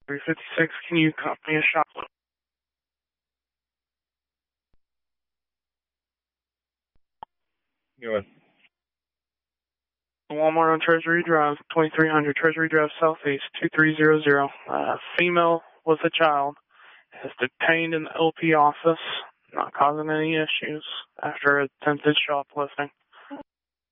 356, can you copy me a shoplift? Go ahead. Walmart on Treasury Drive, 2300 Treasury Drive Southeast, 2300. Female with a child is detained in the LP office, not causing any issues after attempted shoplifting.